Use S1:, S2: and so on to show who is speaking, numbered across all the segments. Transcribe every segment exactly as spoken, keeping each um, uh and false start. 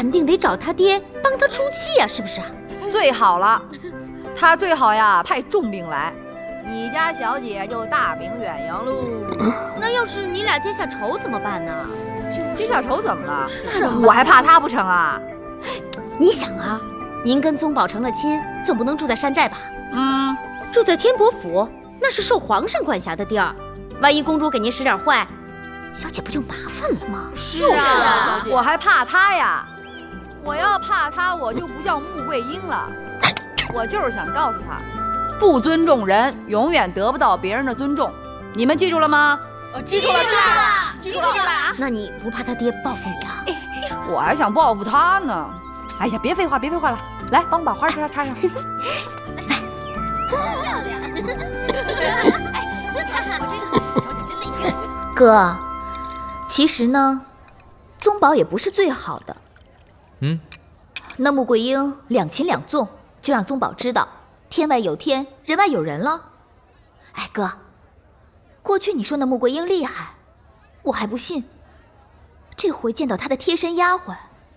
S1: 肯定得找他爹帮他出气呀，是不是啊？
S2: 最好了，他最好呀派重兵来，你家小姐就大病远扬喽。
S1: 那要是你俩结下仇怎么办呢？
S2: 结下仇怎么了？
S1: 是啊，
S2: 我还怕他不成啊？
S1: 你想啊，您跟宗保成了亲，总不能住在山寨吧？
S2: 嗯，
S1: 住在天伯府，那是受皇上管辖的地儿，万一公主给您使点坏，小姐不就麻烦了吗？
S2: 是啊，我还怕他呀。我要怕他，我就不叫穆桂英了。我就是想告诉他，不尊重人，永远得不到别人的尊重。你们记住了吗？
S3: 我记住了，
S1: 记住了，记住了。那你不怕他爹报复你啊？
S2: 我还想报复他呢。哎呀，别废话，别废话了，来，帮我把花插插上。
S1: 来，
S3: 漂亮！哎，真漂亮！我这个小姐真厉害。
S1: 哥，其实呢，宗保也不是最好的。
S4: 嗯，
S1: 那穆桂英两亲两纵，就让宗保知道天外有天，人外有人了。哎，哥，过去你说那穆桂英厉害，我还不信。这回见到她的贴身丫鬟，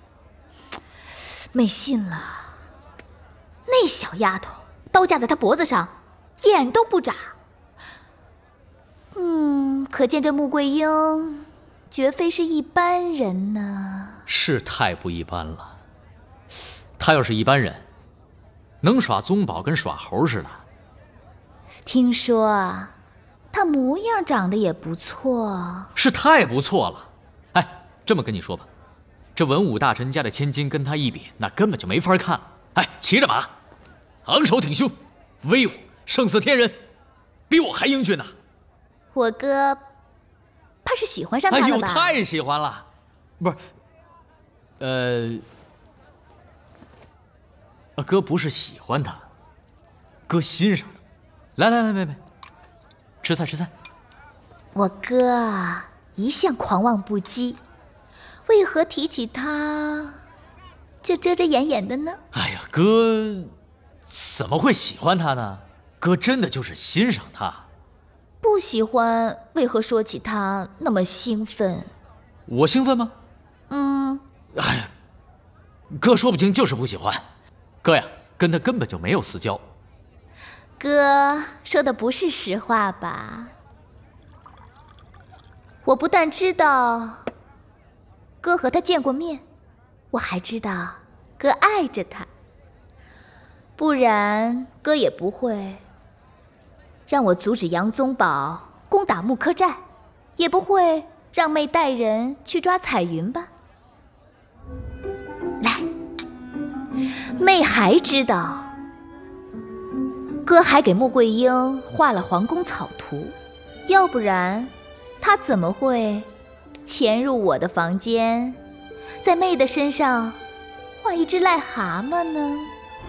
S1: 没信了。那小丫头刀架在她脖子上，眼都不眨。嗯，可见这穆桂英绝非是一般人呢。
S4: 是太不一般了。他要是一般人，能耍宗保跟耍猴似的。
S1: 听说啊，他模样长得也不错。
S4: 是太不错了。哎，这么跟你说吧，这文武大臣家的千金跟他一比，那根本就没法看。哎，骑着马，昂首挺胸，威武，胜似天人，比我还英俊呢。
S1: 我哥怕是喜欢上他了吧？
S4: 哎呦，太喜欢了。不是，呃，啊，哥不是喜欢他，哥欣赏他。来来来，妹妹，吃菜吃菜。
S1: 我哥啊，一向狂妄不羁，为何提起他就遮遮掩掩的呢？
S4: 哎呀，哥怎么会喜欢他呢？哥真的就是欣赏他。
S1: 不喜欢，为何说起他那么兴奋？
S4: 我兴奋吗？
S1: 嗯，
S4: 哎呀，哥说不清就是不喜欢。哥呀，跟他根本就没有私交。
S1: 哥说的不是实话吧？我不但知道哥和他见过面，我还知道哥爱着他，不然哥也不会让我阻止杨宗保攻打木柯寨，也不会让妹带人去抓彩云吧。来，妹还知道哥还给穆桂英画了皇宫草图，要不然他怎么会潜入我的房间，在妹的身上画一只癞蛤蟆呢？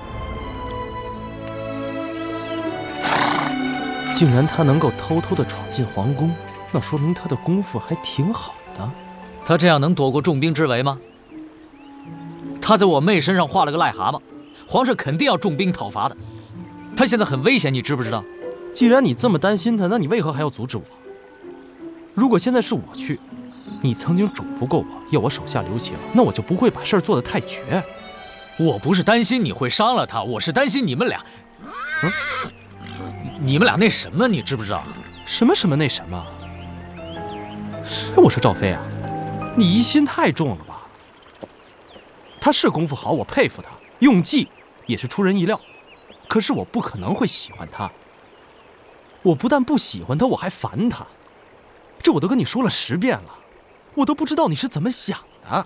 S5: 竟然他能够偷偷地闯进皇宫，那说明他的功夫还挺好的。
S4: 他这样能躲过重兵之围吗？他在我妹身上画了个癞蛤蟆，皇上肯定要重兵讨伐的。他现在很危险，你知不知道？
S5: 既然你这么担心他，那你为何还要阻止我？如果现在是我去，你曾经嘱咐过我要我手下留情，那我就不会把事儿做得太绝。
S4: 我不是担心你会伤了他，我是担心你们俩，嗯，你们俩那什么，你知不知道？
S5: 什么什么那什么？谁我说赵飞啊？你疑心太重了吧？他是功夫好，我佩服他，用计也是出人意料。可是我不可能会喜欢他。我不但不喜欢他，我还烦他。这我都跟你说了十遍了，我都不知道你是怎么想的。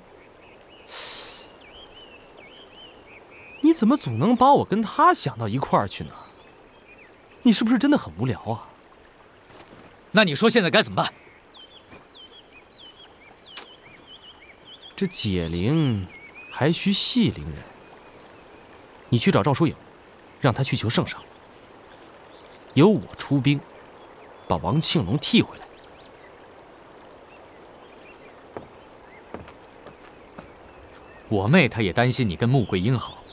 S5: 你怎么总能把我跟他想到一块儿去呢？你是不是真的很无聊啊？
S4: 那你说现在该怎么办？
S5: 这解铃还需系铃人。你去找赵疏影，让他去求圣上，由我出兵，把王庆龙替回来。
S4: 我妹她也担心你跟穆桂英好，